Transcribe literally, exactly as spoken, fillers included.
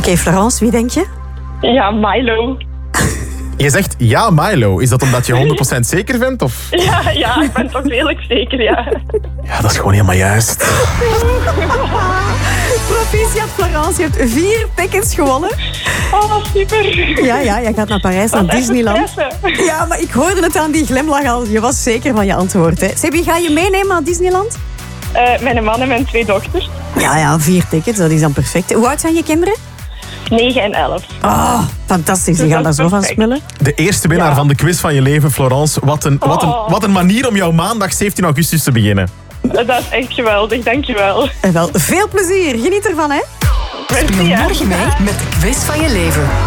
okay, Florence, wie denk je? Ja, Milo. Je zegt ja, Milo. Is dat omdat je honderd procent zeker bent? Of? Ja, ja, ik ben toch redelijk zeker, ja. Ja, dat is gewoon helemaal juist. Proficiat, Florence. Je hebt vier tickets gewonnen. Oh, super. Ja, ja, jij gaat naar Parijs, naar Disneyland. Ja, maar ik hoorde het aan die glimlach al. Je was zeker van je antwoord. Hè. Sebi, ga je meenemen naar Disneyland? Uh, mijn man en mijn twee dochters. Ja, ja, vier tickets, dat is dan perfect. Hoe oud zijn je kinderen? negen en elf. Oh, fantastisch. Die gaan daar zo van smullen. De eerste winnaar Ja. van de quiz van je leven, Florence. Wat een, wat, een, Oh. wat een manier om jouw maandag zeventien augustus te beginnen. Dat is echt geweldig, dankjewel. En wel, veel plezier. Geniet ervan, hè. Merci, Speel hè. morgen mee met de quiz van je leven.